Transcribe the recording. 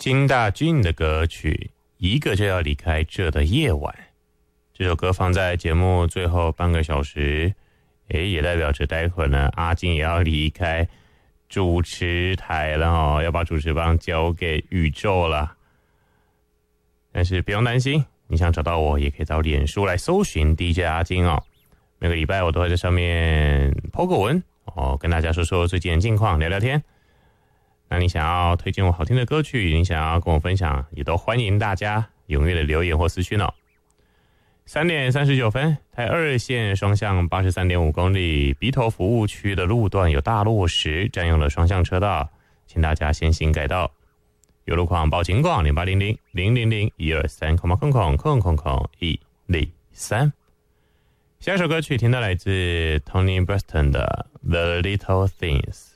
金大俊的歌曲《一个就要离开这的夜晚》，这首歌放在节目最后半个小时，也代表着待会儿呢，阿金也要离开主持台了哦，要把主持棒交给宇宙了。但是不用担心，你想找到我，也可以到脸书来搜寻 DJ 阿金哦。每个礼拜我都会在上面 po 个文哦，跟大家说说最近的近况，聊聊天。那你想要推荐我好听的歌曲，你想要跟我分享，也都欢迎大家踊跃的留言或私讯哦。3点39分，台2线双向83.5公里鼻头服务区的路段有大落石，占用了双向车道，请大家先行改道。有路况报警广0800-000-123-103。下一首歌曲听到来自 Tony Braxton 的 The Little Things。